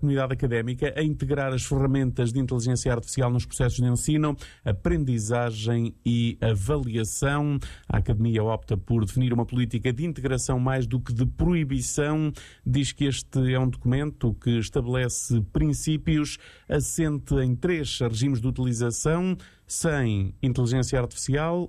comunidade académica a integrar as ferramentas de inteligência artificial nos processos de ensino, aprendizagem e avaliação. A Academia opta por definir uma política de integração mais do que de proibição. Diz que este é um documento que estabelece princípios assente em 3 regimes de utilização: sem inteligência artificial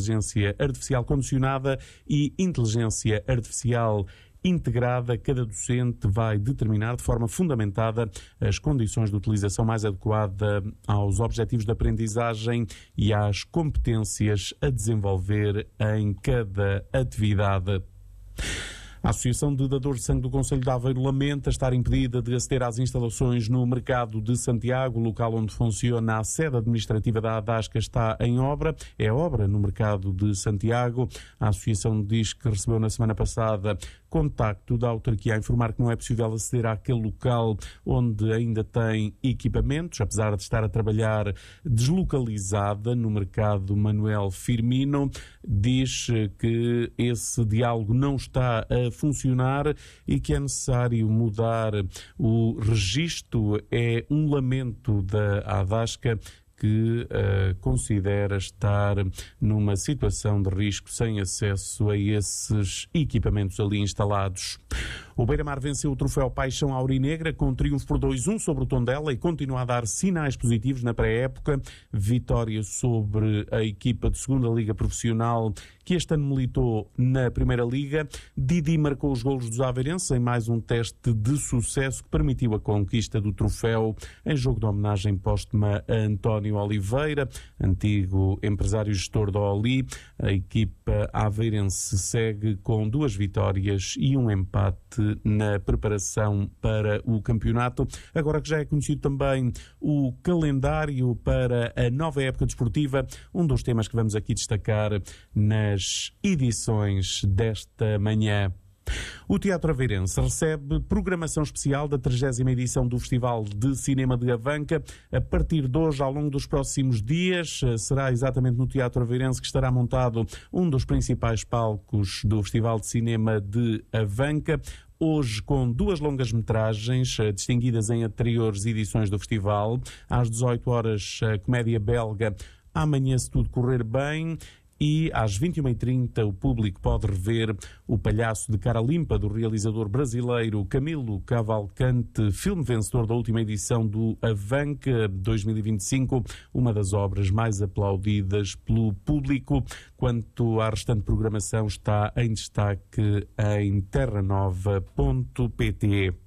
condicionada e inteligência artificial integrada. Cada docente vai determinar de forma fundamentada as condições de utilização mais adequada aos objetivos de aprendizagem e às competências a desenvolver em cada atividade. A Associação de Dadores de Sangue do Concelho de Aveiro lamenta estar impedida de aceder às instalações no Mercado de Santiago. O local onde funciona a sede administrativa da ADASCA está em obra. É obra no Mercado de Santiago. A Associação diz que recebeu na semana passada contacto da autarquia a informar que não é possível aceder àquele local onde ainda tem equipamentos, apesar de estar a trabalhar deslocalizada no Mercado Manuel Firmino. Diz que esse diálogo não está a funcionar e que é necessário mudar o registro. É um lamento da ADASCA, que considera estar numa situação de risco sem acesso a esses equipamentos ali instalados. O Beira-Mar venceu o troféu Paixão Aurinegra com triunfo por 2-1 sobre o Tondela e continua a dar sinais positivos na pré-época. Vitória sobre a equipa de segunda Liga Profissional, que este ano militou na Primeira Liga. Didi marcou os golos dos aveirenses em mais um teste de sucesso que permitiu a conquista do troféu em jogo de homenagem póstuma a António Oliveira, antigo empresário gestor da Oli. A equipa aveirense segue com 2 vitórias e um empate na preparação para o campeonato. Agora que já é conhecido também o calendário para a nova época desportiva, um dos temas que vamos aqui destacar nas edições desta manhã. O Teatro Aveirense recebe programação especial da 30ª edição do Festival de Cinema de Avanca. A partir de hoje, ao longo dos próximos dias, será exatamente no Teatro Aveirense que estará montado um dos principais palcos do Festival de Cinema de Avanca. Hoje com 2 longas-metragens distinguidas em anteriores edições do festival. Às 18 horas, a comédia belga Amanhã Se Tudo Correr Bem. E às 21h30 o público pode rever O Palhaço de Cara Limpa, do realizador brasileiro Camilo Cavalcante, filme vencedor da última edição do Avanca 2025, uma das obras mais aplaudidas pelo público. Quanto à restante programação, está em destaque em terranova.pt.